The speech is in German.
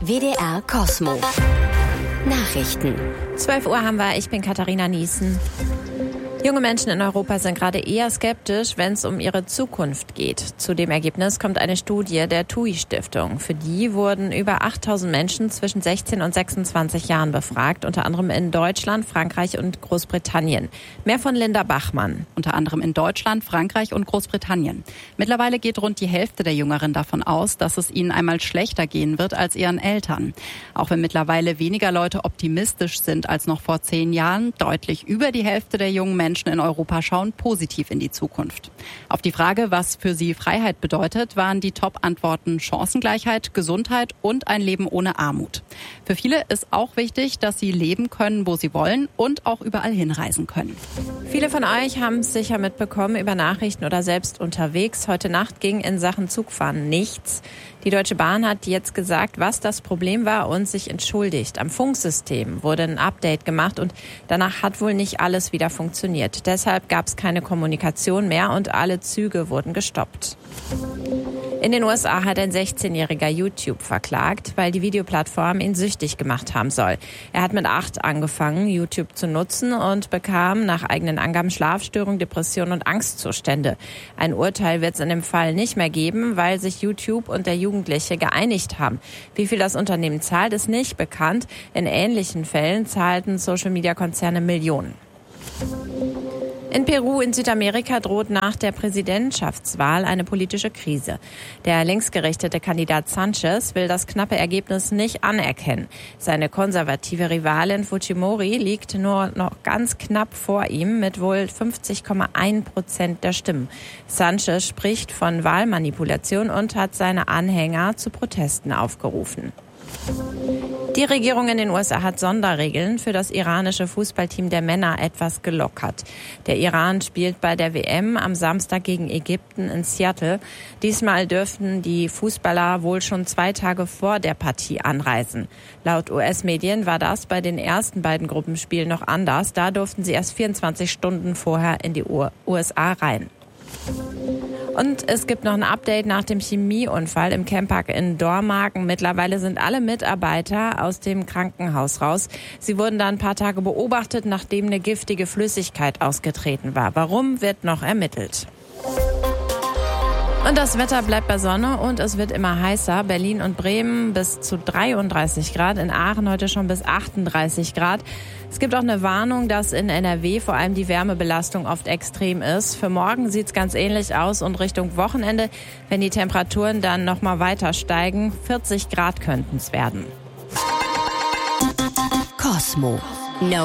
WDR Cosmo. Nachrichten. 12 Uhr haben wir, ich bin Katharina Niesen. Junge Menschen in Europa sind gerade eher skeptisch, wenn es um ihre Zukunft geht. Zu dem Ergebnis kommt eine Studie der TUI-Stiftung. Für die wurden über 8000 Menschen zwischen 16 und 26 Jahren befragt, unter anderem in Deutschland, Frankreich und Großbritannien. Mehr von Linda Bachmann. Unter anderem in Deutschland, Frankreich und Großbritannien. Mittlerweile geht rund die Hälfte der Jüngeren davon aus, dass es ihnen einmal schlechter gehen wird als ihren Eltern. Auch wenn mittlerweile weniger Leute optimistisch sind als noch vor 10 Jahren, deutlich über die Hälfte der jungen Menschen in Europa schauen positiv in die Zukunft. Auf die Frage, was für sie Freiheit bedeutet, waren die Top-Antworten Chancengleichheit, Gesundheit und ein Leben ohne Armut. Für viele ist auch wichtig, dass sie leben können, wo sie wollen und auch überall hinreisen können. Viele von euch haben es sicher mitbekommen über Nachrichten oder selbst unterwegs. Heute Nacht ging in Sachen Zugfahren nichts. Die Deutsche Bahn hat jetzt gesagt, was das Problem war und sich entschuldigt. Am Funksystem wurde ein Update gemacht und danach hat wohl nicht alles wieder funktioniert. Deshalb gab es keine Kommunikation mehr und alle Züge wurden gestoppt. In den USA hat ein 16-jähriger YouTube verklagt, weil die Videoplattform ihn süchtig gemacht haben soll. Er hat mit 8 angefangen, YouTube zu nutzen und bekam nach eigenen Angaben Schlafstörungen, Depressionen und Angstzustände. Ein Urteil wird es in dem Fall nicht mehr geben, weil sich YouTube und der Jugendliche geeinigt haben. Wie viel das Unternehmen zahlt, ist nicht bekannt. In ähnlichen Fällen zahlten Social-Media-Konzerne Millionen. In Peru in Südamerika droht nach der Präsidentschaftswahl eine politische Krise. Der linksgerichtete Kandidat Sanchez will das knappe Ergebnis nicht anerkennen. Seine konservative Rivalin Fujimori liegt nur noch ganz knapp vor ihm mit wohl 50,1% der Stimmen. Sanchez spricht von Wahlmanipulation und hat seine Anhänger zu Protesten aufgerufen. Die Regierung in den USA hat Sonderregeln für das iranische Fußballteam der Männer etwas gelockert. Der Iran spielt bei der WM am Samstag gegen Ägypten in Seattle. Diesmal dürften die Fußballer wohl schon 2 Tage vor der Partie anreisen. Laut US-Medien war das bei den ersten beiden Gruppenspielen noch anders. Da durften sie erst 24 Stunden vorher in die USA rein. Und es gibt noch ein Update nach dem Chemieunfall im Camppark in Dormagen. Mittlerweile sind alle Mitarbeiter aus dem Krankenhaus raus. Sie wurden da ein paar Tage beobachtet, nachdem eine giftige Flüssigkeit ausgetreten war. Warum, wird noch ermittelt. Und das Wetter bleibt bei Sonne und es wird immer heißer. Berlin und Bremen bis zu 33 Grad, in Aachen heute schon bis 38 Grad. Es gibt auch eine Warnung, dass in NRW vor allem die Wärmebelastung oft extrem ist. Für morgen sieht es ganz ähnlich aus und Richtung Wochenende, wenn die Temperaturen dann nochmal weiter steigen, 40 Grad könnten es werden. Cosmo.